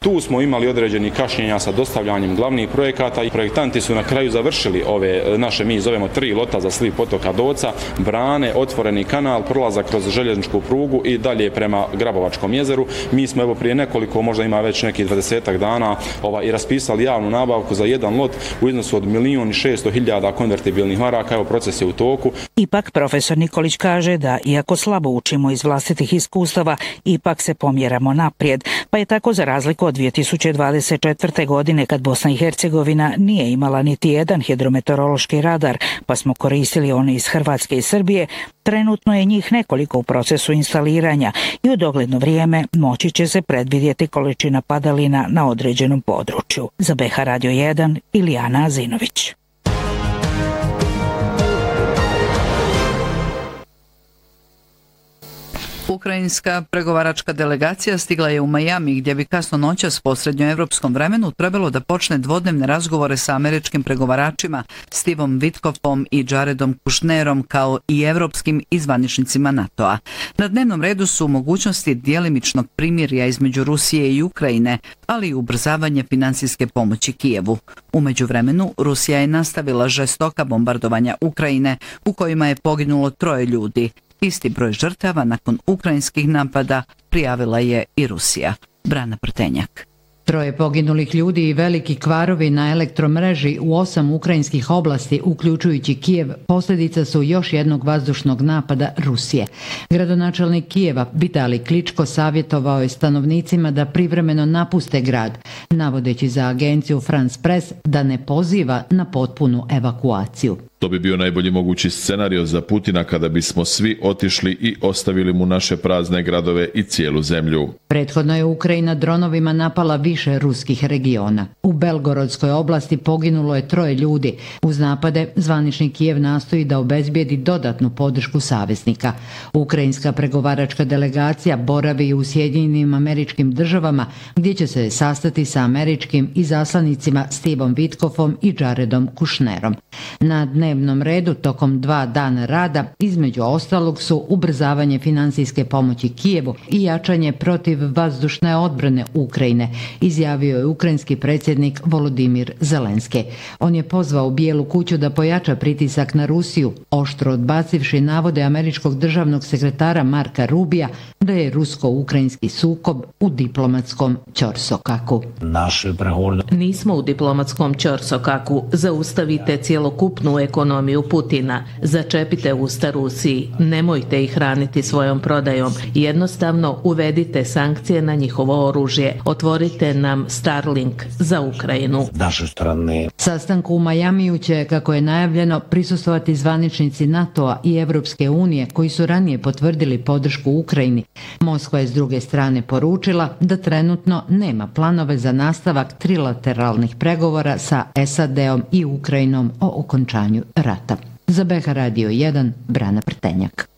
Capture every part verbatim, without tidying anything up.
Tu smo imali određeni kašnjenja sa dostavljanjem glavnih projekata i projektanti su na kraju završili ove naše, mi zovemo tri lota za sliv potoka Doca, brane, otvoreni kanal, prolazak kroz željezničku prugu i dalje prema Grabovačkom jezeru. Mi smo evo prije nekoliko, možda ima već nekih dvadesetak dana, ovaj, i raspisali javnu nabavku za jedan lot u iznosu od milijun i šesto hiljada konvertibilnih maraka. Evo, proces je u toku. Ipak profesor Nikolić kaže da iako slabo učimo iz vlastitih iskustava, ipak se pomjeramo naprijed. Pa je tako za razliku od dvije tisuće dvadeset četvrte. godine kad Bosna i Hercegovina nije imala niti jedan hidrometeorološki radar, pa smo koristili one iz Hrvatske i Srbije, trenutno je njih nekoliko u procesu instaliranja i u dogledno vrijeme moći će se predvidjeti količina padalina na određenom području. Za B H Radio jedan, Ilijana Azinović. Ukrajinska pregovaračka delegacija stigla je u Miami, gdje bi kasno noćas po srednjoevropskom vremenu trebalo da počne dvodnevne razgovore sa američkim pregovaračima Stevom Witkoffom i Jaredom Kushnerom, kao i evropskim izvaničnicima NATO-a. Na dnevnom redu su mogućnosti djelimičnog primirja između Rusije i Ukrajine, ali i ubrzavanje financijske pomoći Kijevu. U međuvremenu, Rusija je nastavila žestoka bombardovanja Ukrajine, u kojima je poginulo troje ljudi. Isti broj žrtava nakon ukrajinskih napada prijavila je i Rusija. Brana Prtenjak. Troje poginulih ljudi i veliki kvarovi na elektromreži u osam ukrajinskih oblasti, uključujući Kijev, posljedica su još jednog vazdušnog napada Rusije. Gradonačelnik Kijeva Vitalij Kličko savjetovao je stanovnicima da privremeno napuste grad, navodeći za agenciju France Press da ne poziva na potpunu evakuaciju. To bi bio najbolji mogući scenario za Putina kada bismo svi otišli i ostavili mu naše prazne gradove i cijelu zemlju. Prethodno je Ukrajina dronovima napala više ruskih regiona. U Belgorodskoj oblasti poginulo je troje ljudi. Uz napade, zvanični Kijev nastoji da obezbijedi dodatnu podršku saveznika. Ukrajinska pregovaračka delegacija boravi u Sjedinjenim Američkim Državama, gdje će se sastati sa američkim izaslanicima Stevom Witkoffom i Jaredom Kushnerom. Na dnevnom redu tokom dva dana rada između ostalog su ubrzavanje financijske pomoći Kijevu i jačanje protiv vazdušne odbrane Ukrajine, izjavio je ukrajinski predsjednik Volodimir Zelenski. On je pozvao Bijelu kuću da pojača pritisak na Rusiju, oštro odbacivši navode američkog državnog sekretara Marka Rubija da je rusko-ukrajinski sukob u diplomatskom ćorsokaku. Nismo u diplomatskom ćorsokaku. Zaustavite cjelokupnu ekonomiju Putina. Začepite usta Rusiji. Nemojte ih hraniti svojom prodajom. Jednostavno uvedite sankcije na njihovo oružje. Otvorite nam Starlink za Ukrajinu. Sastanku u Majamiju će, kako je najavljeno, prisustvovati zvaničnici NATO-a i Evropske unije koji su ranije potvrdili podršku Ukrajini. Moskva je s druge strane poručila da trenutno nema planove za nastavak trilateralnih pregovora sa S A D-om i Ukrajinom o okončanju rata. Za B H Radio jedan, Brana Prtenjak.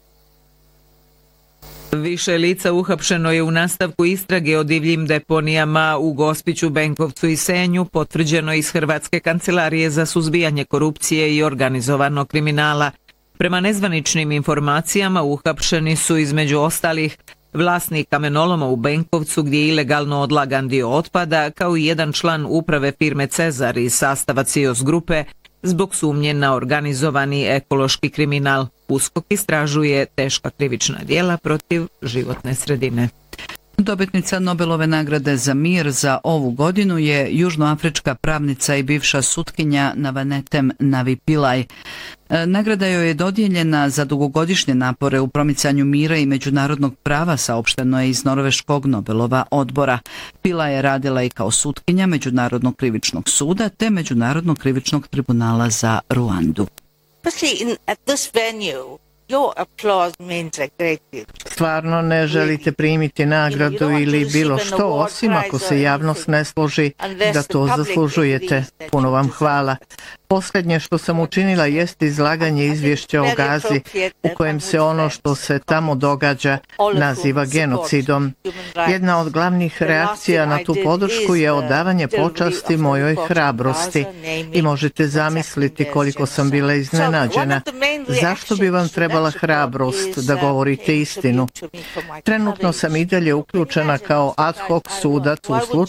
Više lica uhapšeno je u nastavku istrage o divljim deponijama u Gospiću, Benkovcu i Senju, potvrđeno iz Hrvatske kancelarije za suzbijanje korupcije i organizovanog kriminala. Prema nezvaničnim informacijama uhapšeni su između ostalih vlasnik kamenoloma u Benkovcu gdje je ilegalno odlagan dio otpada, kao i jedan član uprave firme Cezar iz sastava Cios grupe zbog sumnje na organizovani ekološki kriminal. USKOK istražuje teška krivična djela protiv životne sredine. Dobitnica Nobelove nagrade za mir za ovu godinu je južnoafrička pravnica i bivša sutkinja Navanetem Navi Pillay. Nagrada joj je dodijeljena za dugogodišnje napore u promicanju mira i međunarodnog prava, saopšteno je iz Norveškog Nobelova odbora. Pillay je radila i kao sutkinja Međunarodnog krivičnog suda te Međunarodnog krivičnog tribunala za Ruandu. Stvarno ne želite primiti nagradu ili bilo što, osim ako se javnost ne složi da to zaslužujete. Puno vam hvala. Posljednje što sam učinila jest izlaganje izvješća o Gazi, u kojem se ono što se tamo događa naziva genocidom. Jedna od glavnih reakcija na tu podršku je odavanje počasti mojoj hrabrosti. I možete zamisliti koliko sam bila iznenađena. Zašto bi vam trebala hrabrost da govorite istinu? Trenutno sam i dalje uključena kao ad hoc sudac u slučaju